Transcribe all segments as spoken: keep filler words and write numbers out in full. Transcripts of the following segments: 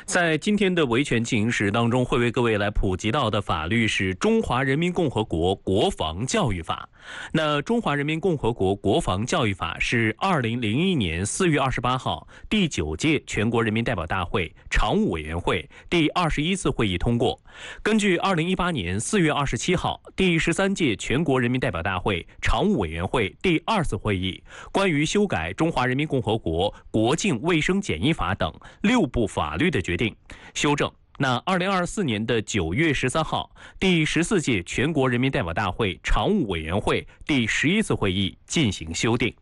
在今天的维权进行时当中，会为各位来普及到的法律是《中华人民共和国国防教育法》。那《中华人民共和国国防教育法》是二零零一年四月二十八号第九届全国人民代表大会常务委员会第二十一次会议通过。根据二零一八年四月二十七号第十三届全国人民代表大会常务委员会第二次会议关于修改《中华人民共和国国境卫生检疫法》等六部法律的决定修正。那二零二四年的九月十三号，第十四届全国人民代表大会常务委员会第十一次会议进行修订。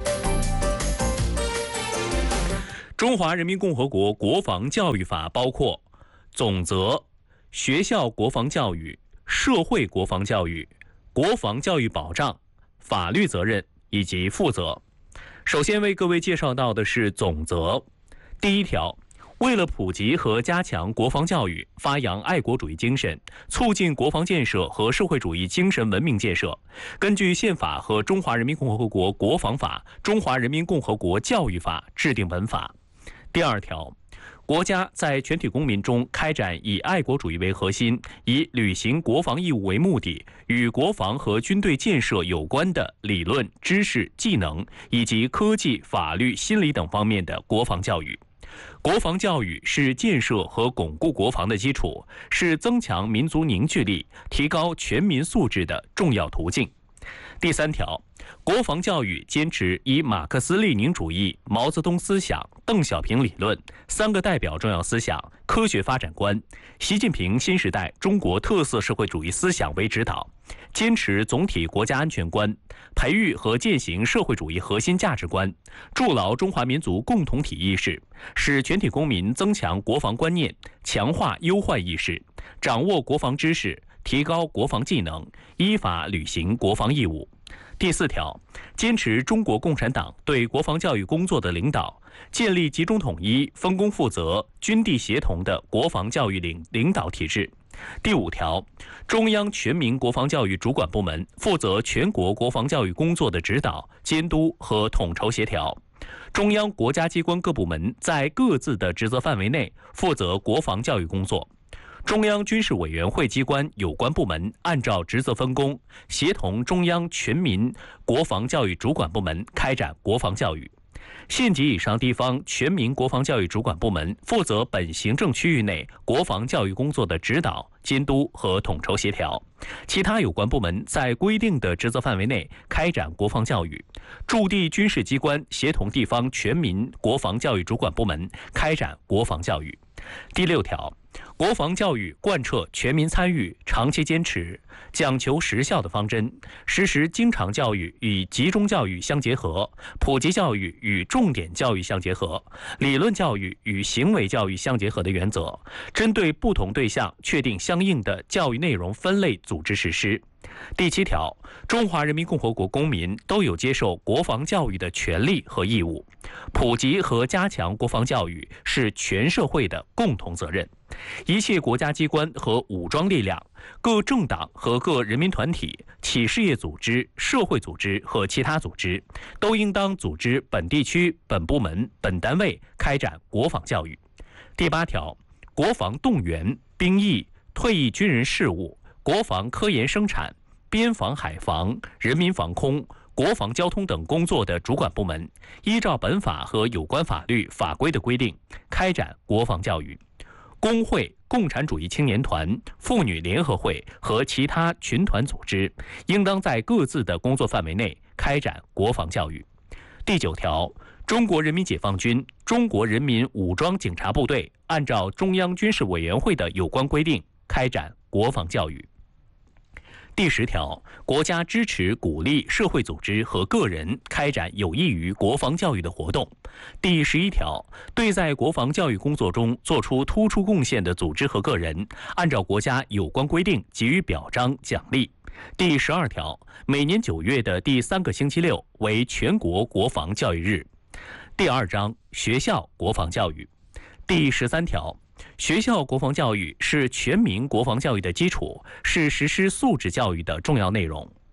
中华人民共和国国防教育法包括总则、学校国防教育、社会国防教育、国防教育保障、法律责任以及负责。首先为各位介绍到的是总则。第一条，为了普及和加强国防教育，发扬爱国主义精神，促进国防建设和社会主义精神文明建设，根据宪法和中华人民共和国国防法、中华人民共和国教育法制定本法。第二条，国家在全体公民中开展以爱国主义为核心，以履行国防义务为目的，与国防和军队建设有关的理论、知识、技能以及科技、法律、心理等方面的国防教育。国防教育是建设和巩固国防的基础，是增强民族凝聚力、提高全民素质的重要途径。第三条，国防教育坚持以马克思列宁主义、毛泽东思想、邓小平理论、三个代表重要思想、科学发展观、习近平新时代中国特色社会主义思想为指导，坚持总体国家安全观，培育和践行社会主义核心价值观，筑牢中华民族共同体意识，使全体公民增强国防观念，强化忧患意识，掌握国防知识，提高国防技能，依法履行国防义务。第四条，坚持中国共产党对国防教育工作的领导，建立集中统一、分工负责、军地协同的国防教育领领导体制。第五条，中央全民国防教育主管部门负责全国国防教育工作的指导、监督和统筹协调。中央国家机关各部门在各自的职责范围内负责国防教育工作。中央军事委员会机关有关部门按照职责分工，协同中央全民国防教育主管部门开展国防教育。县级以上地方全民国防教育主管部门负责本行政区域内国防教育工作的指导、监督和统筹协调。其他有关部门在规定的职责范围内开展国防教育。驻地军事机关协同地方全民国防教育主管部门开展国防教育。第六条，国防教育贯彻全民参与、长期坚持、讲求实效的方针，实施经常教育与集中教育相结合，普及教育与重点教育相结合，理论教育与行为教育相结合的原则，针对不同对象确定相应的教育内容分类组织实施。第七条，中华人民共和国公民都有接受国防教育的权利和义务，普及和加强国防教育是全社会的共同责任。一切国家机关和武装力量、各政党和各人民团体、企事业组织、社会组织和其他组织，都应当组织本地区、本部门、本单位开展国防教育。第八条，国防动员、兵役、退役军人事务、国防科研生产、边防海防、人民防空、国防交通等工作的主管部门，依照本法和有关法律法规的规定，开展国防教育。工会、共产主义青年团、妇女联合会和其他群团组织，应当在各自的工作范围内开展国防教育。第九条，中国人民解放军、中国人民武装警察部队按照中央军事委员会的有关规定开展国防教育。第十条，国家支持鼓励社会组织和个人开展有益于国防教育的活动。第十一条，对在国防教育工作中做出突出贡献的组织和个人，按照国家有关规定给予表彰奖励。第十二条，每年九月的第三个星期六为全国国防教育日。第二章，学校国防教育。第十三条，学校国防教育是全民国防教育的基础，是实施素质教育的重要内容。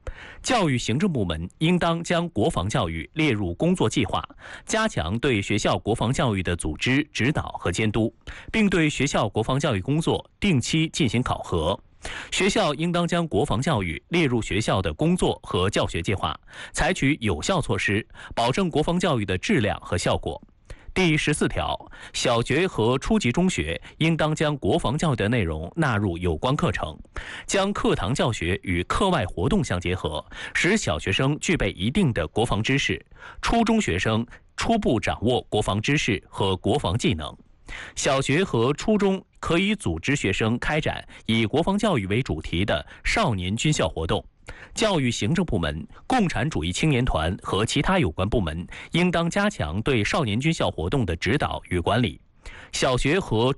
教育行政部门应当将国防教育列入工作计划，加强对学校国防教育的组织、指导和监督，并对学校国防教育工作定期进行考核。学校应当将国防教育列入学校的工作和教学计划，采取有效措施，保证国防教育的质量和效果。第十四条，小学和初级中学应当将国防教育的内容纳入有关课程，将课堂教学与课外活动相结合，使小学生具备一定的国防知识，初中学生初步掌握国防知识和国防技能。小学和初中可以组织学生开展以国防教育为主题的少年军校活动。教育行政部门、共产主义青年团和其他有关部门应当加强对少年军校活动的指导与管理。小学和